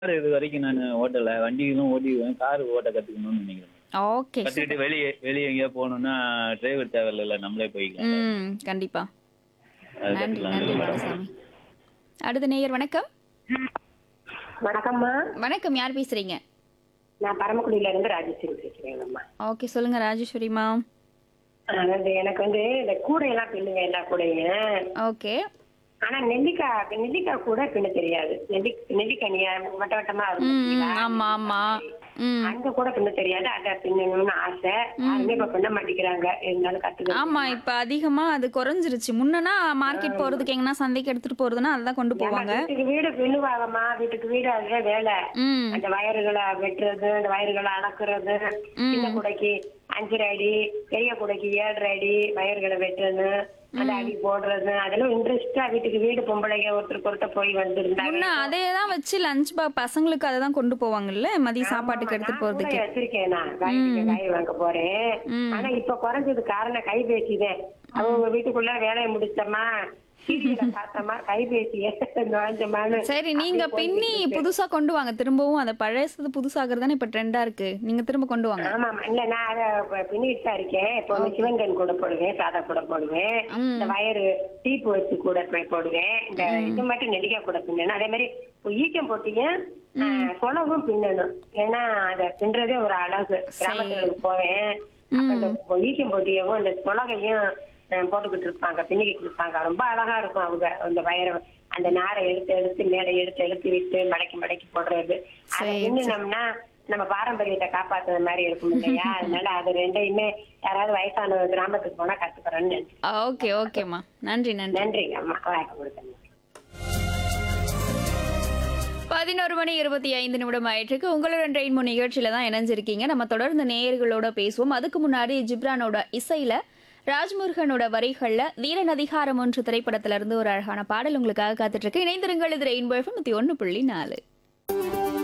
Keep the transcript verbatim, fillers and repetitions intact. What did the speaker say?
Car இது வரைக்கும் நான் ஓட்டல. வண்டியும் ஓட்டிக்குவேன். கார் ஓட்ட கத்துக்கணும்னு நினைக்கிறேன். ஓகே. கத்துக்கிட்டு சூப்பர். வெளியே வெளியே எங்கேயா போகணும்னா டிரைவர் தேவையில்ல. நம்மளே போய்க்கலாம். ம். கண்டிப்பா. அது நன்றி, நன்றி கத்துக்கலாம். மாடசாமி. அடுத்த நேயர் வணக்கம். வணக்கம்மா. வணக்கம். யார் பேசுறீங்க? நான் பரமக்குடியில இருந்து ராஜேஸ்வரி பேசுறேங்கம்மா. ஓகே. சொல்லுங்க ராஜேஸ்வரிமா. அதாவது எனக்கு வந்து இந்த கூடையெல்லாம் பின்னுங்க எல்லா கூடையும். ஓகே. ஆனா நெல்லிக்காய் நெல்லிக்காய் கூட பின்ன தெரியாது. நெல்லி நெல்லிக்கனியா வட்ட வட்டமா இருக்கும் ம், ம். பாத்தீங்களா? ஆமா, ஆமா. ம். அந்த கூட பின்ன தெரியாது. அத பின்னணும்னு ஆசை. யாருமே இப்ப பின்ன மாட்டேங்கிறாங்க. இருந்தாலும் கத்துக்க. ஆமா. இப்ப அதிகமா அது குறைஞ்சிருச்சு. முன்னனா மார்க்கெட் போறதுக்கு எங்கன்னா சந்தைக்கு எடுத்துட்டு போறதுன்னா அதுதான் கொண்டு போவாங்க. வீட்டுக்கு வீடு பின்னுவாங்கம்மா. வீட்டுக்கு வீடு அதுதான் வேலை. ம். அந்த வயறுகளை வெட்டுறது, அந்த வயறுகளை அளக்குறது, சின்ன கூடைக்கு அஞ்சரை அடி, பெரிய கூடைக்கு ஏழரை அடி வயறுகளை வெட்டுறது, அந்த அடி போடுறது, அதெல்லாம் இன்ட்ரெஸ்டா வீட்டுக்கு வீடு பொம்பளைங்க ஒருத்தருக்கு ஒருத்தர் போய் வந்திருந்தாங்க. முன்ன அதே தான் வச்சு லஞ்ச் பா பசங்களுக்கு அதை தான் கொண்டு போவாங்கல்ல மதிய சாப்பாட்டுக்கு எடுத்துட்டு போறதுக்கு. வச்சிருக்கேன் நான் காய்கறி காய் வாங்க போறேன். ஆனா இப்ப குறைஞ்சது காரணம் கைபேசிதான். அவங்க வீட்டுக்குள்ள வேலையை முடிச்சோமா, சீரியலை பார்த்தோமா, கைபேசிய நுழைஞ்சோமான்னு. சரி, நீங்க பின்னி புதுசா கொண்டு வாங்க. திரும்பவும் அதை பழசது புதுசாகிறது தானே இப்ப ட்ரெண்டா இருக்கு. நீங்க திரும்ப கொண்டு வாங்க. ஆமா இல்ல நான் அதை பின்னிட்டு தான் இருக்கேன். இப்போ வந்து சிவங்கன் கூட போடுவேன், சாதா கூட போடுவேன், இந்த வயறு டீப்பு வச்சு கூட போய் போடுவேன். இந்த இது மட்டும் நெல்லிக்காய் கூட பின்னணும். அதே மாதிரி இப்போ ஈக்கம் போட்டீங்க சொலவும் பின்னணும். ஏன்னா அதை பின்றதே ஒரு அழகு. கிராமத்துக்கு போவேன், அப்ப இந்த ஈக்கம் போட்டியவும் அந்த சொலகையும் போட்டுக்கிட்டு இருப்பாங்க, பின்னிக்கிட்டு இருப்பாங்க. ரொம்ப அழகா இருக்கும். அவங்க அந்த வயரை அந்த நாரை எடுத்து எடுத்து மேலே எடுத்து எடுத்து விட்டு மடக்கி மடக்கி போடுறது. அதை பின்னோம்னா நம்ம பாரம்பரியத்தை காப்பாத்துற மாதிரி இருக்கும் இல்லையா? அதனால அது ரெண்டையுமே யாராவது வயசான கிராமத்துக்கு போனா கத்துக்கிறேன்னு நினைச்சு. ஓகே. ஓகேம்மா. நன்றி, நன்றி. நன்றிங்க அம்மா. வாய்ப்பு கொடுத்தேன். பதினோரு மணி இருபத்தி ஐந்து நிமிடம் ஆயிட்டிருக்கு. உங்களுடன் ரெயின்போ நிகழ்ச்சியில தான் இணைஞ்சிருக்கீங்க. நம்ம தொடர்ந்து நேயர்களோட பேசுவோம். அதுக்கு முன்னாடி ஜிப்ரானோட இசையில ராஜ்முருகனோட வரிகள்ல வீரன் அதிகாரம் ஒன்று திரைப்படத்துல இருந்து ஒரு அழகான பாடல் உங்களுக்காக காத்துட்டு இருக்கு. இணைந்திருங்கள். இது ரெயின்போ எஃப்எம் ஒன்று புள்ளி நாலு.